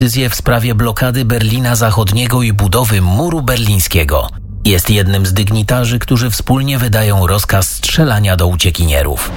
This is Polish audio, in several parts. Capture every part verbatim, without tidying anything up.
decyzję w sprawie blokady Berlina Zachodniego i budowy muru berlińskiego. Jest jednym z dygnitarzy, którzy wspólnie wydają rozkaz strzelania do uciekinierów.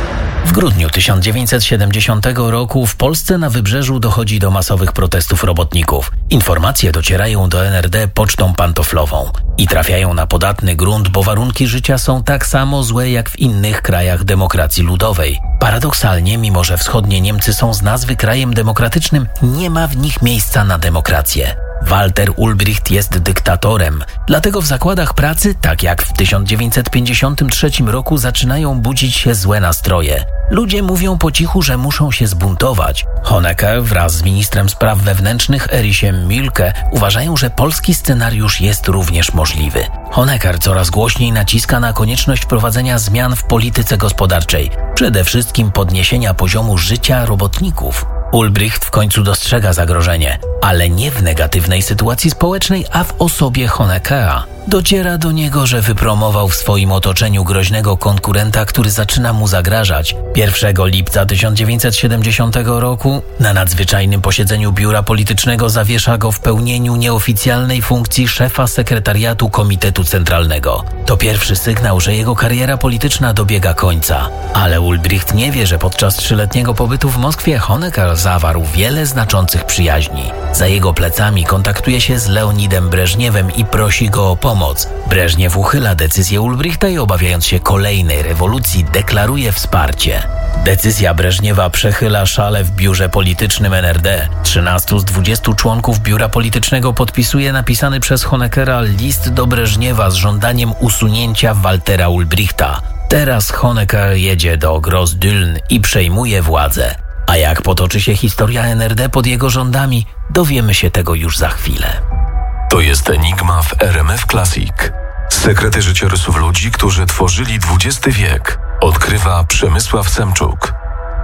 W grudniu tysiąc dziewięćset siedemdziesiątego roku w Polsce na Wybrzeżu dochodzi do masowych protestów robotników. Informacje docierają do N R D pocztą pantoflową i trafiają na podatny grunt, bo warunki życia są tak samo złe jak w innych krajach demokracji ludowej. Paradoksalnie, mimo że wschodnie Niemcy są z nazwy krajem demokratycznym, nie ma w nich miejsca na demokrację. Walter Ulbricht jest dyktatorem, dlatego w zakładach pracy, tak jak w tysiąc dziewięćset pięćdziesiątym trzecim roku, zaczynają budzić się złe nastroje. Ludzie mówią po cichu, że muszą się zbuntować. Honecker wraz z ministrem spraw wewnętrznych Erichem Mielke uważają, że polski scenariusz jest również możliwy. Honecker coraz głośniej naciska na konieczność wprowadzenia zmian w polityce gospodarczej, przede wszystkim podniesienia poziomu życia robotników. Ulbricht w końcu dostrzega zagrożenie, ale nie w negatywnej sytuacji społecznej, a w osobie Honeckera. Dociera do niego, że wypromował w swoim otoczeniu groźnego konkurenta, który zaczyna mu zagrażać. pierwszego lipca tysiąc dziewięćset siedemdziesiątego roku na nadzwyczajnym posiedzeniu biura politycznego zawiesza go w pełnieniu nieoficjalnej funkcji szefa sekretariatu Komitetu Centralnego. To pierwszy sygnał, że jego kariera polityczna dobiega końca. Ale Ulbricht nie wie, że podczas trzyletniego pobytu w Moskwie Honecker zawarł wiele znaczących przyjaźni. Za jego plecami kontaktuje się z Leonidem Breżniewem i prosi go o pomoc. Breżniew uchyla decyzję Ulbrichta i obawiając się kolejnej rewolucji deklaruje wsparcie. Decyzja Breżniewa przechyla szale w biurze politycznym N R D. trzynastu z dwudziestu członków biura politycznego podpisuje napisany przez Honeckera list do Breżniewa z żądaniem usunięcia Waltera Ulbrichta. Teraz Honecker jedzie do Groß-Düln i przejmuje władzę. A jak potoczy się historia N R D pod jego rządami, dowiemy się tego już za chwilę. To jest Enigma w R M F Classic. Sekrety życiorysów ludzi, którzy tworzyli dwudziesty wiek. Odkrywa Przemysław Semczuk.